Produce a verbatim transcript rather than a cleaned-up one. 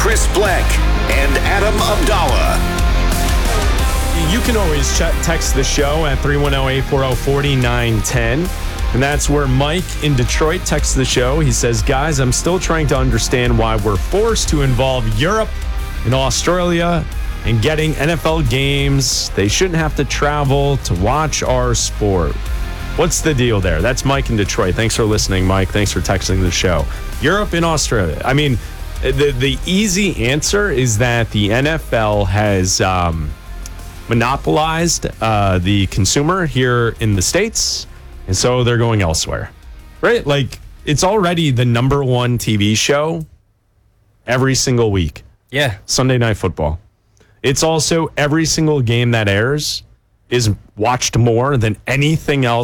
Chris Black and Adam Abdallah. You can always ch- text the show at three one zero, eight four zero, four nine one zero. And that's where Mike in Detroit texts the show. He says, guys, I'm still trying to understand why we're forced to involve Europe and Australia in getting N F L games. They shouldn't have to travel to watch our sport. What's the deal there? That's Mike in Detroit. Thanks for listening, Mike. Thanks for texting the show. Europe and Australia. I mean, the, the easy answer is that the N F L has um, monopolized uh, the consumer here in the States. And so they're going elsewhere, right? Like, it's already the number one T V show every single week. Yeah. Sunday Night Football. It's also every single game that airs is watched more than anything else